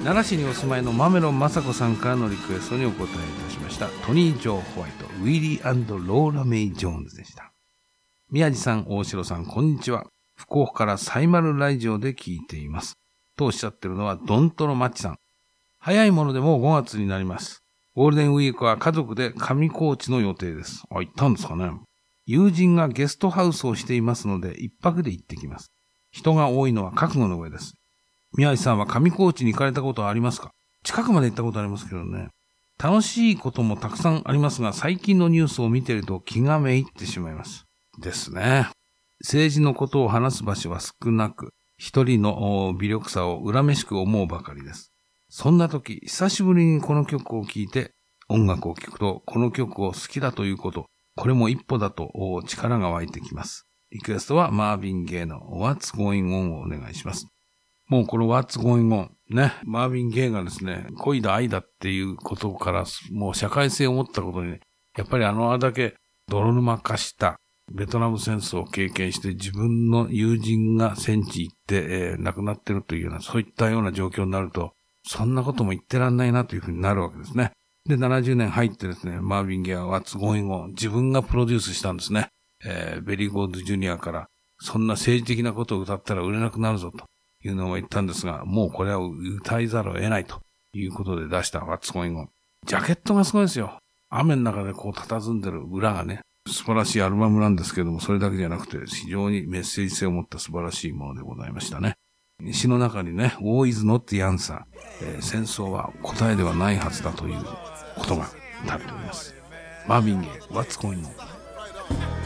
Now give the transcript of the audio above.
奈良市にお住まいのマメロン雅子さんからのリクエストにお答えいたしました。トニー・ジョー・ホワイト、ウィリー&ローラ・メイ・ジョーンズでした。宮地さん、大城さん、こんにちは。福岡からサイマルラジオで聞いています。とおっしゃってるのはドントロマッチさん。早いものでもう5月になります。ゴールデンウィークは家族で上高地の予定です。行ったんですかね。友人がゲストハウスをしていますので、一泊で行ってきます。人が多いのは覚悟の上です。宮地さんは上高地に行かれたことはありますか？近くまで行ったことありますけどね。楽しいこともたくさんありますが、最近のニュースを見ていると気がめいってしまいます。ですね。政治のことを話す場所は少なく、一人の微力さを恨めしく思うばかりです。そんな時、久しぶりにこの曲を聴いて、音楽を聴くと、この曲を好きだということ、これも一歩だと力が湧いてきます。リクエストはマーヴィン・ゲイの What's Going On をお願いします。もうこの What's Going On ね、マーヴィン・ゲイがですね、恋だ愛だっていうことからもう社会性を持ったことに、ね、やっぱりあれだけ泥沼化したベトナム戦争を経験して自分の友人が戦地行って、亡くなってるというようなそういったような状況になると、そんなことも言ってらんないなというふうになるわけですね。で、70年入ってですね、マーヴィン・ゲイは What's Going On 自分がプロデュースしたんですね。ベリー・ゴールド・ジュニアからそんな政治的なことを歌ったら売れなくなるぞというのを言ったんですが、もうこれは歌いざるを得ないということで出した What's Going On。ジャケットがすごいですよ。雨の中でこう佇んでる裏がね、素晴らしいアルバムなんですけども、それだけじゃなくて非常にメッセージ性を持った素晴らしいものでございましたね。詩の中にね、War is not the answer、戦争は答えではないはずだということが立っております。マーヴィン・ゲイ、What's Going On。